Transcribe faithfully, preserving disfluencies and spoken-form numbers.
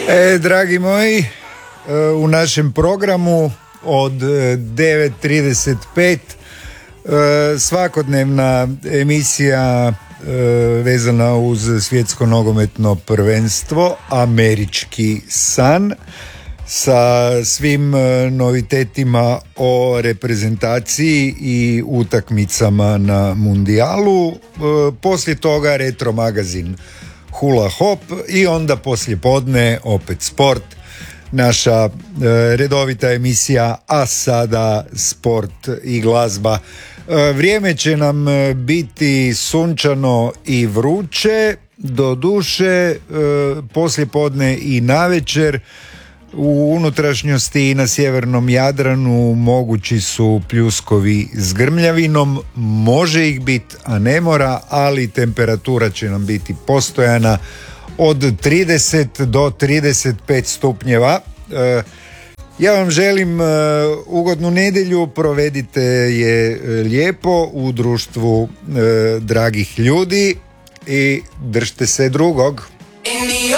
E, dragi moji, u našem programu od devet trideset pet svakodnevna emisija vezana uz svjetsko nogometno prvenstvo Američki san sa svim novitetima o reprezentaciji i utakmicama na mundijalu. Poslije toga retro magazin Hula Hop i onda poslije podne opet sport, naša redovita emisija, a sada sport i glazba. Vrijeme će nam biti sunčano i vruće, do duše poslije podne i navečer. U unutrašnjosti i na sjevernom Jadranu mogući su pljuskovi s grmljavinom, može ih biti, a ne mora, ali temperatura će nam biti postojana od trideset do trideset pet stupnjeva. Ja vam želim ugodnu nedjelju, provedite je lijepo u društvu dragih ljudi i držite se drugog.